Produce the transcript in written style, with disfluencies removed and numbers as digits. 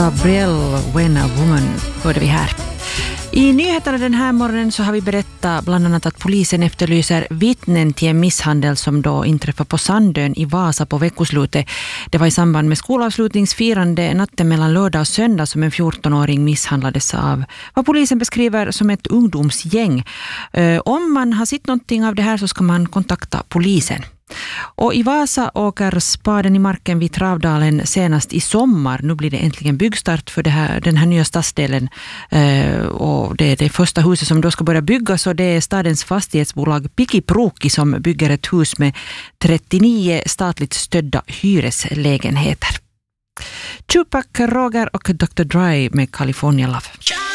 Gabrielle, When a Woman, hörde vi här. I nyheterna den här morgonen så har vi berättat bland annat att polisen efterlyser vittnen till en misshandel som då inträffade på Sandön i Vasa på veckoslutet. Det var i samband med skolavslutningsfirande natten mellan lördag och söndag som en 14-åring misshandlades av vad polisen beskriver som ett ungdomsgäng. Om man har sett någonting av det här så ska man kontakta polisen. Och i Vasa åker spaden i marken vid Travdalen senast i sommar. Nu blir det äntligen byggstart för den här nya stadsdelen. Och det är det första huset som då ska börja byggas, och det är stadens fastighetsbolag Pikiproki som bygger ett hus med 39 statligt stödda hyreslägenheter. Tupac, Roger och Dr. Dre med California Love.